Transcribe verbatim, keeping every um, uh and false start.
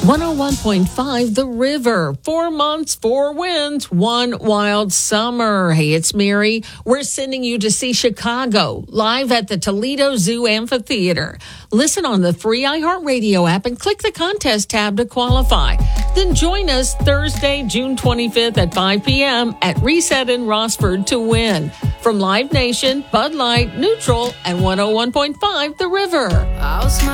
one oh one point five The River. Four months, four wins, one wild summer. Hey, it's Mary. We're sending you to see Chicago live at the Toledo Zoo Amphitheater. Listen on the free iHeartRadio app and click the contest tab to qualify. Then join us Thursday, June twenty-fifth at five p.m. at Reset in Rossford to win. From Live Nation, Bud Light, Neutral, and one oh one point five The River. I'll smile.